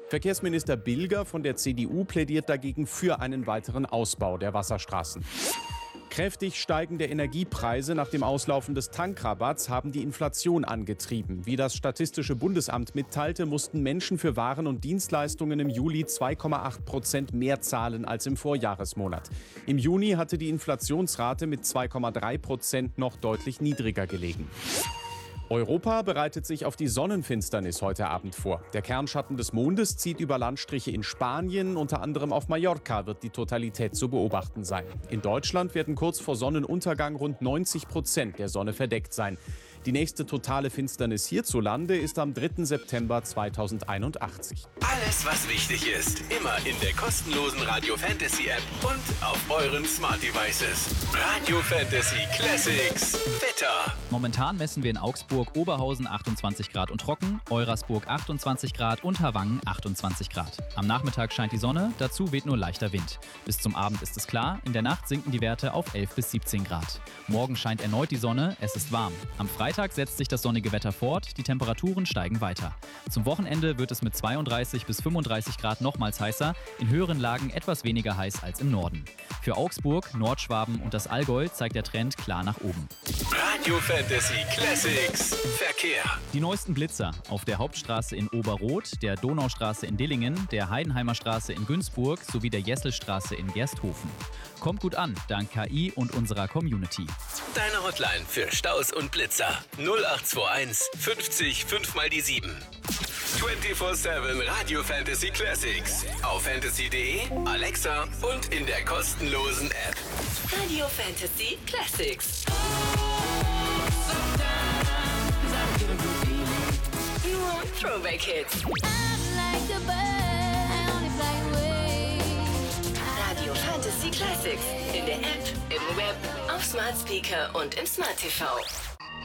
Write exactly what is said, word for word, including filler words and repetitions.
Verkehrsminister Bilger von der C D U plädiert dagegen für einen weiteren Ausbau der Wasserstraßen. Kräftig steigende Energiepreise nach dem Auslaufen des Tankrabatts haben die Inflation angetrieben. Wie das Statistische Bundesamt mitteilte, mussten Menschen für Waren und Dienstleistungen im Juli zwei Komma acht Prozent mehr zahlen als im Vorjahresmonat. Im Juni hatte die Inflationsrate mit zwei Komma drei Prozent noch deutlich niedriger gelegen. Europa bereitet sich auf die Sonnenfinsternis heute Abend vor. Der Kernschatten des Mondes zieht über Landstriche in Spanien, unter anderem auf Mallorca wird die Totalität zu beobachten sein. In Deutschland werden kurz vor Sonnenuntergang rund neunzig Prozent der Sonne verdeckt sein. Die nächste totale Finsternis hierzulande ist am dritten September zweitausendeinundachtzig. Alles, was wichtig ist, immer in der kostenlosen Radio Fantasy App und auf euren Smart Devices. Radio Fantasy Classics Wetter. Momentan messen wir in Augsburg Oberhausen achtundzwanzig Grad und trocken, Eurasburg achtundzwanzig Grad und Havangen achtundzwanzig Grad. Am Nachmittag scheint die Sonne, dazu weht nur leichter Wind. Bis zum Abend ist es klar, in der Nacht sinken die Werte auf elf bis siebzehn Grad. Morgen scheint erneut die Sonne, es ist warm. Am Freitag setzt sich das sonnige Wetter fort, die Temperaturen steigen weiter. Zum Wochenende wird es mit zweiunddreißig bis fünfunddreißig Grad nochmals heißer, in höheren Lagen etwas weniger heiß als im Norden. Für Augsburg, Nordschwaben und das Allgäu zeigt der Trend klar nach oben. Radio Fantasy Classics Verkehr. Die neuesten Blitzer auf der Hauptstraße in Oberroth, der Donaustraße in Dillingen, der Heidenheimer Straße in Günzburg sowie der Jesselstraße in Gersthofen. Kommt gut an, dank K I und unserer Community. Deine Hotline für Staus und Blitzer null acht zwei eins fünfzig fünf mal die sieben. vierundzwanzig sieben Radio Fantasy Classics auf fantasy punkt de, Alexa und in der kostenlosen App. Radio Fantasy Classics. Nur Throwback Hits. Radio Fantasy Classics in der App, im Web, auf Smart Speaker und im Smart T V.